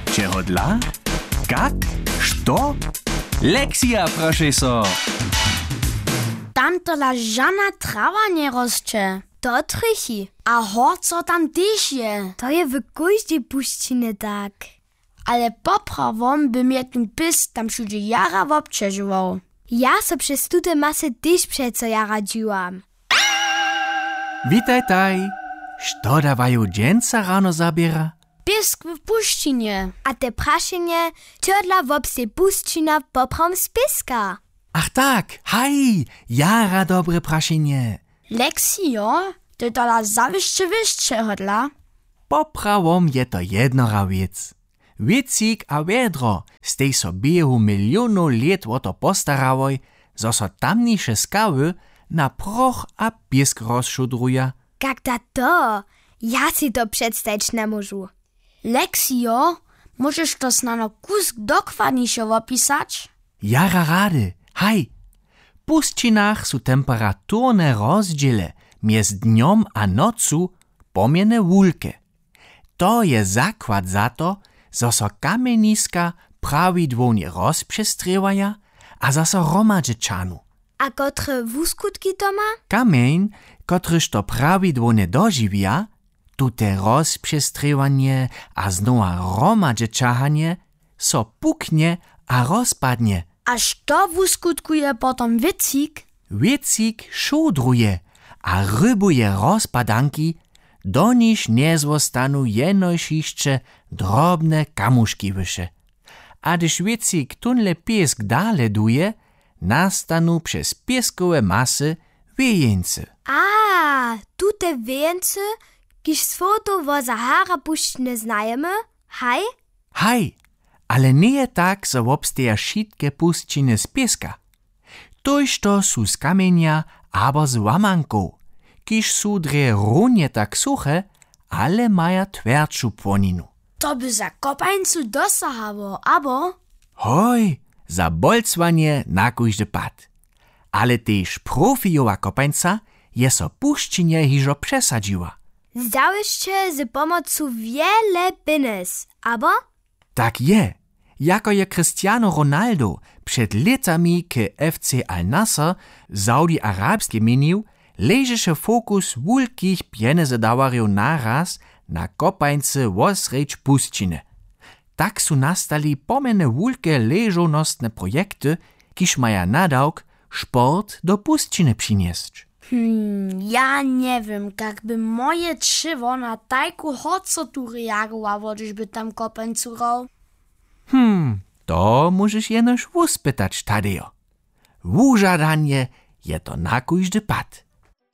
Čehodla? Kak? Što? Lekcja, proszę so. Tam tola żana trawa nie rosće. To trychi. A horco tam też je. To je w każdej puścinie tak. Ale poprawom by mnie ten pys tam wszędzie jara wobczeżywał. Ja so przez tute masy też przeco jara dziłam. Witaj taj. Što dawają dżęca rano zabiera? Pisk w puścinie. A te praszenie tjodla wobse puścina popram z piska. Ach tak, haj, jara dobre praszenie. Leksio, ty tola zawiszczy wyszcze hodla. Poprawom je to jednora wiec. Wiecik a vedro stej so biehu milionów let o to postarałoj, zo so tamniejsze skawy na proch a piesk rozszudruja. Jak to? Ja si to przedstawić nie możu. Leksio, możesz to znano kusk dokładniejsze opisać? Jara rady, haj. W puszczynach są temperaturne rozdziele między dniom a nocu pomienne wulke. To je zakład za to, zo so kameniska prawidłownie rozprzestrywaja, a zo so romadźečanu. A kotre wuskutki to ma? Kamień, kotryż to prawidłownie dożywia, tute rozprzestrywanie a znowa romadźečahanie, so puknie a rozpadnie. A što wuskutkuje potom wycik? Wiecik szudruje a rybuje rozpadanki, do niż nie zostaną jenoś jeszcze drobne kamuszki wysze. A gdyż wiecik tunle piesk dale duje, nastanu przez pieskowe masy wiejeńce. A, tute wieńce, kiż swoto wo Sahara puszczne znajemy, haj? Haj, ale nie je tak, że obsteja šitke puszczyny z pieska. Toż to są z kamienia abo z łamanką, kiż są dre runie tak suche, ale maja twerdszą płoninu. To by za kopańcu dosahało, abo? Hoj, za bolcwanie na kujdy pad. Ale też profijowa kopańca je so puszczynie hižo przesadziła. Zdałyście z pomocą wiele pines, abo? Tak je, jako je Cristiano Ronaldo przed latami k FC Al-Nassr Saudi-Arabskie menił, leży fokus wielkich pieniędzy naraz na kopańce wosrecz puszczyny. Tak są nastali pomene wielkie leżonostne projekty, kiż maja nadałk sport do puszczyny przynieść. Ja nie wiem, jakby moje trzywo na tajku horcotu reagowało, gdyż tam kopańcu rał. To możesz jenoż uspytać, Tadeo. Wużadanie je to na kujdy pad.